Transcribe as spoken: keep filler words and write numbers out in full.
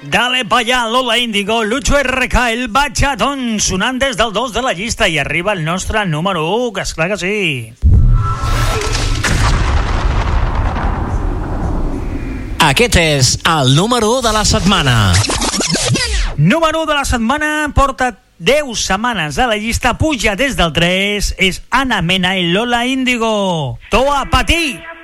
Dale pa allá, Lola Índigo, Lucho R K, el Bachatón, sonant des del dos de la llista i arriba el nostre número u, que esclar que sí. Aquest és el número u de la setmana. Número u de la setmana, porta deu setmanes a la llista, puja des del tres, és Ana Mena i Lola Índigo. To a patir!